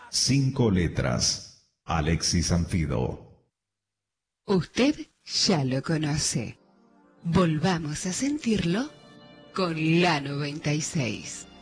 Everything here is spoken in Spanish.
5 letras. Alexis Zanfido. Usted ya lo conoce. Volvamos a sentirlo con la 96.